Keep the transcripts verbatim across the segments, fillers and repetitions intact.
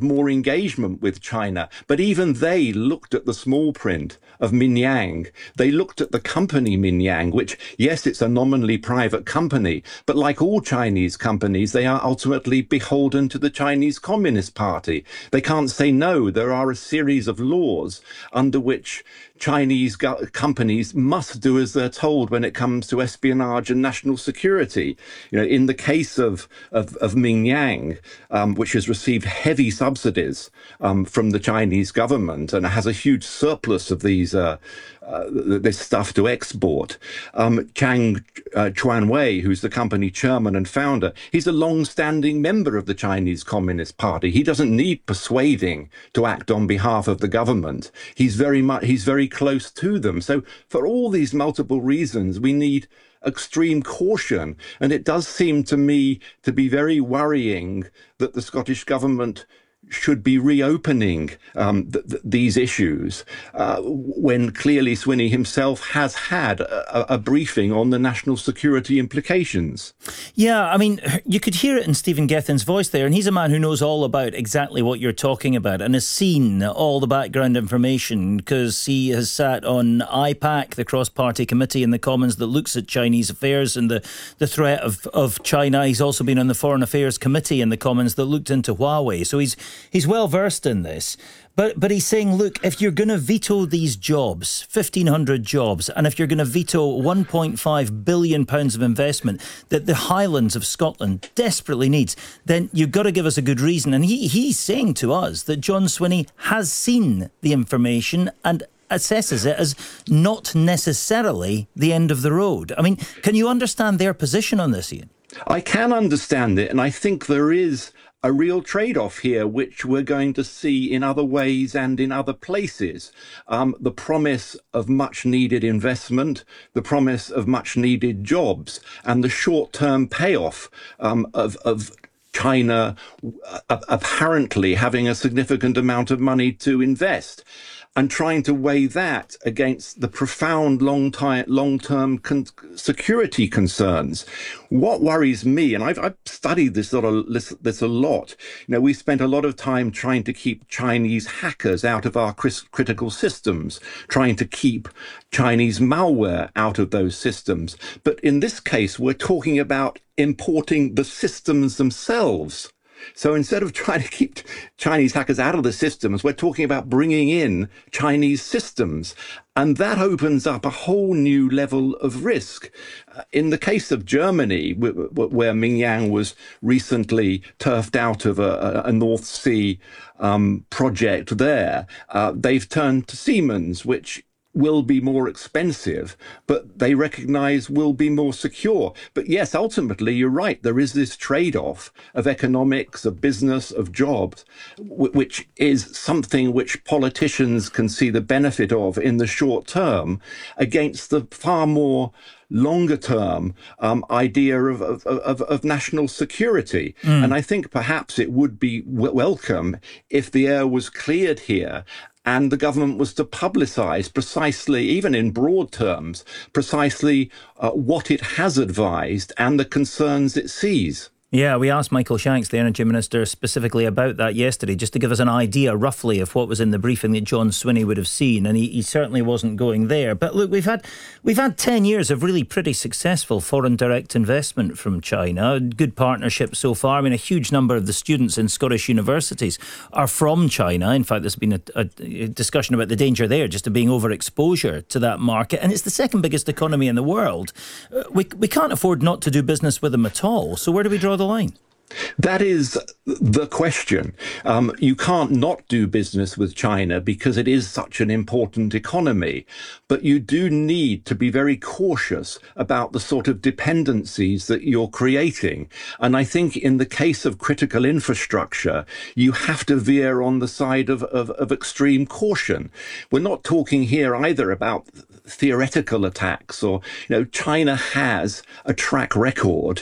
of more engagement with China. But even they looked at the small print of Minyang. They looked at the company Minyang, which, yes, it's a nominally private company, but like all Chinese companies, they are ultimately beholden to the Chinese Communist Party. They can't say no. There are a series of laws under which Chinese go- companies must do as they're told when it comes to espionage and national security. You know, in the case of of, of Minyang, um, which has received heavy subsidies um, from the Chinese government and has a huge surplus of these uh, uh, this stuff to export, um, Chang uh, Chuanwei, who's the company chairman and founder, he's a long-standing member of the Chinese Communist Party. He doesn't need persuading to act on behalf of the government. He's very much he's very close to them. So for all these multiple reasons, we need extreme caution. And it does seem to me to be very worrying that the Scottish government should be reopening um, th- th- these issues uh, when clearly Swinney himself has had a, a briefing on the national security implications. Yeah, I mean, you could hear it in Stephen Gethin's voice there, and he's a man who knows all about exactly what you're talking about and has seen all the background information because he has sat on I PAC, the cross-party committee in the Commons that looks at Chinese affairs and the, the threat of, of China. He's also been on the Foreign Affairs Committee in the Commons that looked into Huawei. So he's He's well versed in this, but but he's saying, look, if you're going to veto these jobs, fifteen hundred jobs, and if you're going to veto one point five billion pounds of investment that the Highlands of Scotland desperately needs, then you've got to give us a good reason. And he he's saying to us that John Swinney has seen the information and assesses it as not necessarily the end of the road. I mean, can you understand their position on this, Ian? I can understand it, and I think there is a real trade-off here, which we're going to see in other ways and in other places. Um, the promise of much-needed investment, the promise of much-needed jobs, and the short-term payoff um, of, of China uh, apparently having a significant amount of money to invest, and trying to weigh that against the profound long-time, long-term con- security concerns. What worries me, and I've, I've studied this, sort of, this, this a lot, you know, we spent a lot of time trying to keep Chinese hackers out of our cris- critical systems, trying to keep Chinese malware out of those systems. But in this case, we're talking about importing the systems themselves. So instead of trying to keep Chinese hackers out of the systems, we're talking about bringing in Chinese systems. And that opens up a whole new level of risk. Uh, in the case of Germany, w- w- where Minyang was recently turfed out of a, a North Sea um, project there, uh, they've turned to Siemens, which will be more expensive, but they recognize will be more secure. But yes, ultimately, you're right. There is this trade-off of economics, of business, of jobs, w- which is something which politicians can see the benefit of in the short term against the far more longer term um, idea of, of, of, of national security. Mm. And I think perhaps it would be w- welcome if the air was cleared here and the government was to publicise precisely, even in broad terms, precisely uh, what it has advised and the concerns it sees. Yeah, we asked Michael Shanks, the Energy Minister, specifically about that yesterday, just to give us an idea roughly of what was in the briefing that John Swinney would have seen, and he, he certainly wasn't going there. But look, we've had we've had ten years of really pretty successful foreign direct investment from China, good partnership so far. I mean, a huge number of the students in Scottish universities are from China. In fact, there's been a, a discussion about the danger there, just of being overexposure to that market, and it's the second biggest economy in the world. Uh, we we can't afford not to do business with them at all. So where do we draw the line? That is the question. Um, you can't not do business with China because it is such an important economy. But you do need to be very cautious about the sort of dependencies that you're creating. And I think in the case of critical infrastructure, you have to veer on the side of, of, of extreme caution. We're not talking here either about theoretical attacks or, you know, China has a track record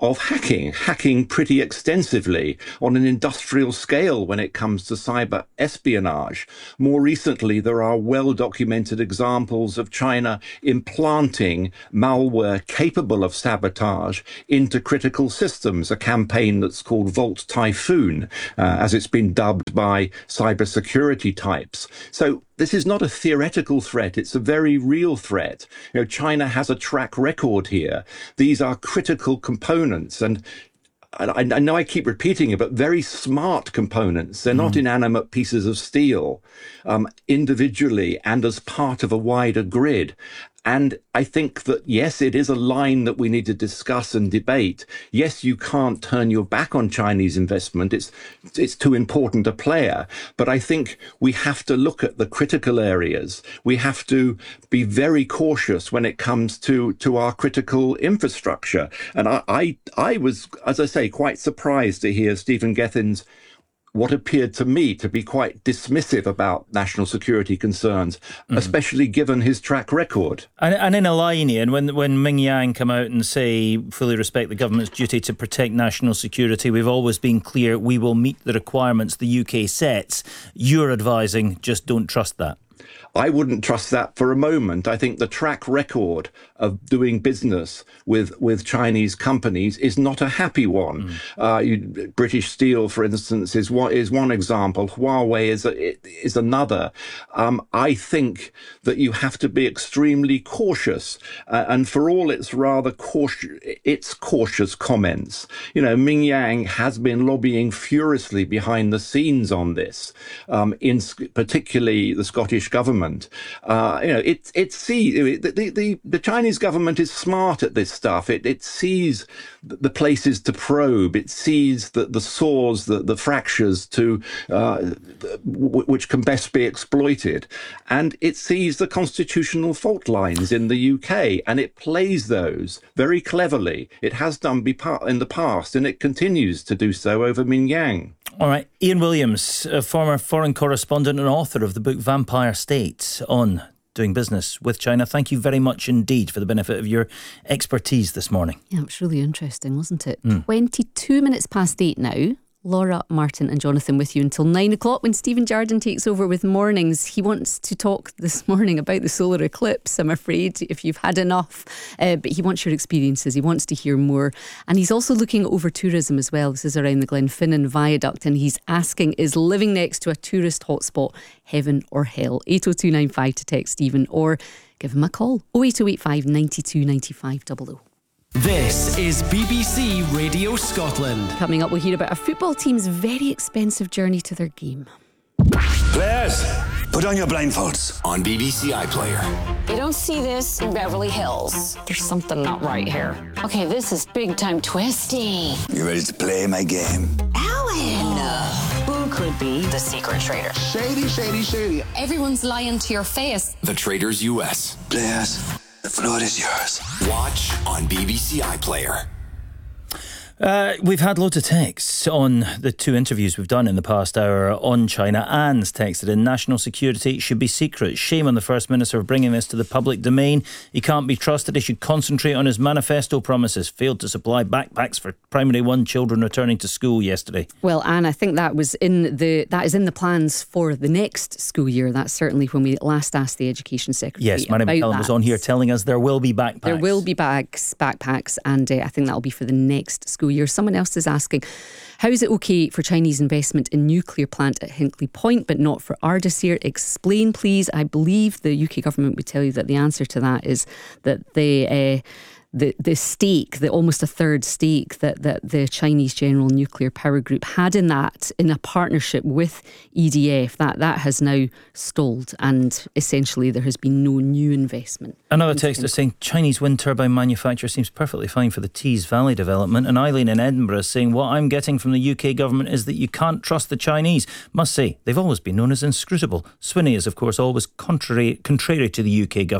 of hacking, hacking pretty extensively on an industrial scale when it comes to cyber espionage. More recently, there are well-documented examples of China implanting malware capable of sabotage into critical systems, a campaign that's called Volt Typhoon, uh, as it's been dubbed by cybersecurity types. So this is not a theoretical threat. It's a very real threat. You know, China has a track record here. These are critical components. And I, I know I keep repeating it, but very smart components. They're mm. not inanimate pieces of steel, um, individually and as part of a wider grid. And I think that, yes, it is a line that we need to discuss and debate. Yes, you can't turn your back on Chinese investment. It's it's too important a player. But I think we have to look at the critical areas. We have to be very cautious when it comes to, to our critical infrastructure. And I, I, I was, as I say, quite surprised to hear Stephen Gethin's what appeared to me to be quite dismissive about national security concerns, mm. especially given his track record. And, and in a line, Ian, when, when Ming Yang come out and say, fully respect the government's duty to protect national security, we've always been clear we will meet the requirements the U K sets. You're advising just don't trust that. I wouldn't trust that for a moment. I think the track record of doing business with with Chinese companies is not a happy one. Mm. Uh, you, British Steel, for instance, is one is one example. Huawei is a, is another. Um, I think that you have to be extremely cautious, uh, and for all its rather cautious, its cautious comments, you know, Ming Yang has been lobbying furiously behind the scenes on this, um, in particularly the Scottish government. Uh, you know, it it sees the, the the Chinese government is smart at this stuff. It it sees the places to probe. It sees the the sores, the the fractures to uh, w- which can best be exploited, and it sees the constitutional fault lines in the U K, and it plays those very cleverly. It has done be part in the past, and it continues to do so over Ming Yang. All right, Ian Williams, a former foreign correspondent and author of the book Vampire State on doing business with China. Thank you very much indeed for the benefit of your expertise this morning. Yeah, it was really interesting, wasn't it? Mm. twenty-two minutes past eight now. Laura, Martin and Jonathan with you until nine o'clock when Stephen Jardine takes over with Mornings. He wants to talk this morning about the solar eclipse, I'm afraid, if you've had enough. Uh, but he wants your experiences. He wants to hear more. And he's also looking over tourism as well. This is around the Glenfinnan Viaduct. And he's asking, is living next to a tourist hotspot heaven or hell? eight oh two nine five to text Stephen or give him a call. oh eight oh eight five, nine two nine five double oh. This is B B C Radio Scotland. Coming up, we'll hear about a football team's very expensive journey to their game. Players, put on your blindfolds. On B B C iPlayer. You don't see this in Beverly Hills. There's something not right here. Okay, this is big time twisty. You ready to play my game? Alan! Who could be the secret traitor? Shady, shady, shady. Everyone's lying to your face. The Traders U S. Players, the floor is yours. Watch on B B C iPlayer. Uh, we've had loads of texts on the two interviews we've done in the past hour on China. Anne's texted in, national security should be secret. Shame on the First Minister for bringing this to the public domain. He can't be trusted. He should concentrate on his manifesto promises. Failed to supply backpacks for primary one children returning to school yesterday. Well, Anne, I think that was in the that is in the plans for the next school year. That's certainly when we last asked the Education Secretary. Yes, Mary McKellen was on here telling us there will be backpacks. There will be bags, backpacks, and uh, I think that will be for the next school year. Someone else is asking, how is it okay for Chinese investment in nuclear plant at Hinkley Point but not for Ardersier? Explain, please. I believe the U K government would tell you that the answer to that is that they... Uh, The the stake, the almost a third stake that, that the Chinese General Nuclear Power Group had in that, in a partnership with E D F, that, that has now stalled, and essentially there has been no new investment. Another text is saying Chinese wind turbine manufacturer seems perfectly fine for the Tees Valley development, and Eileen in Edinburgh is saying what I'm getting from the U K government is that you can't trust the Chinese. Must say, they've always been known as inscrutable. Swinney is of course always contrary, contrary to the U K government.